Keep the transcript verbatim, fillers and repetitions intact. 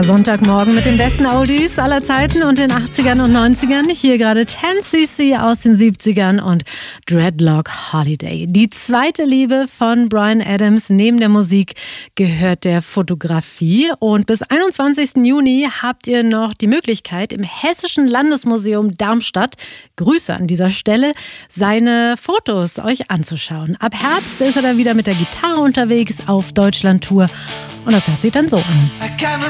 Sonntagmorgen mit den besten Oldies aller Zeiten und den achtzigern und neunzigern. Hier gerade ten C C aus den siebzigern und Dreadlock Holiday. Die zweite Liebe von Bryan Adams neben der Musik gehört der Fotografie. Und bis einundzwanzigsten Juni habt ihr noch die Möglichkeit, im Hessischen Landesmuseum Darmstadt, Grüße an dieser Stelle, seine Fotos euch anzuschauen. Ab Herbst ist er dann wieder mit der Gitarre unterwegs auf Deutschlandtour. Und das hört sich dann so an.